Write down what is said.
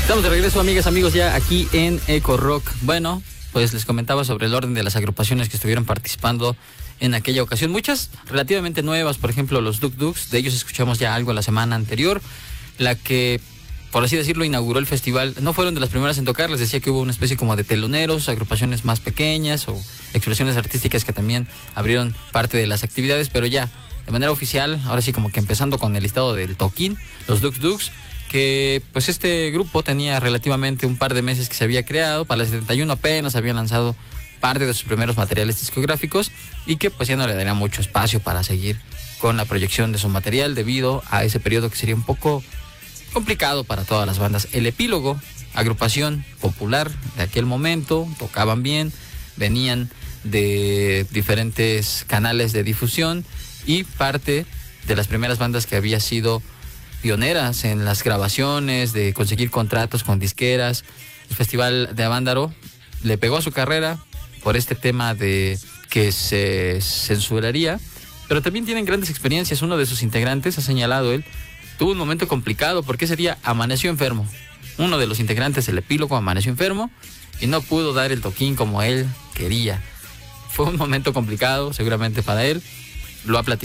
Estamos de regreso, amigas, amigos, ya aquí en Eco Rock. Bueno, pues les comentaba sobre el orden de las agrupaciones que estuvieron participando en aquella ocasión. Muchas relativamente nuevas, por ejemplo, los Duk Duks. De ellos escuchamos ya algo la semana anterior. La que, por así decirlo, inauguró el festival. No fueron de las primeras en tocar. Les decía que hubo una especie como de teloneros, agrupaciones más pequeñas o expresiones artísticas que también abrieron parte de las actividades. Pero ya, de manera oficial, ahora sí como que empezando con el listado del toquín, los Duk Duks, que pues este grupo tenía relativamente un par de meses que se había creado. Para el 71 apenas habían lanzado parte de sus primeros materiales discográficos y que pues ya no le daría mucho espacio para seguir con la proyección de su material debido a ese periodo que sería un poco complicado para todas las bandas. El Epílogo, agrupación popular de aquel momento, tocaban bien, venían de diferentes canales de difusión y parte de las primeras bandas que había sido pioneras en las grabaciones, de conseguir contratos con disqueras. El Festival de Avándaro le pegó a su carrera por este tema de que se censuraría, pero también tienen grandes experiencias. Uno de sus integrantes, ha señalado él, tuvo un momento complicado porque ese día amaneció enfermo. Uno de los integrantes del Epílogo amaneció enfermo y no pudo dar el toquín como él quería. Fue un momento complicado seguramente para él, lo ha platicado.